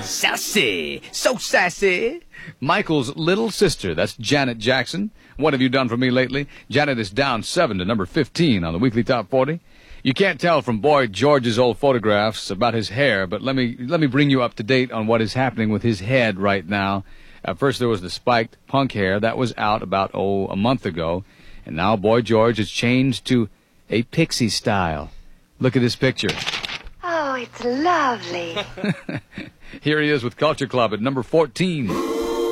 Sassy. So sassy. Michael's little sister, that's Janet Jackson. What have you done for me lately? Janet is down 7 to number 15 on the weekly top 40. You can't tell from Boy George's old photographs about his hair, but let me bring you up to date on what is happening with his head right now. First there was the spiked punk hair. That was out about, a month ago. And now Boy George has changed to a pixie style. Look at this picture. Oh, it's lovely. Here he is with Culture Club at number 14.